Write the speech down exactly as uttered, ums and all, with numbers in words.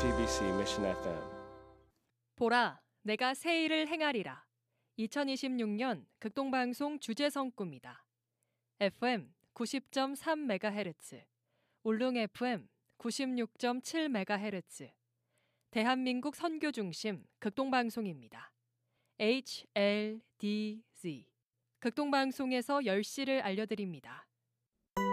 지비씨 Mission 에프엠. 보라, 내가 새 일을 행하리라. 이천이십육 년 극동방송 주제성 꿈이다. 에프엠 구십 점 삼 메가헤르츠, 울릉 에프엠 구십육 점 칠 메가헤르츠, 대한민국 선교 중심 극동방송입니다. 에이치 엘 디 지 극동방송에서 열 시를 알려드립니다.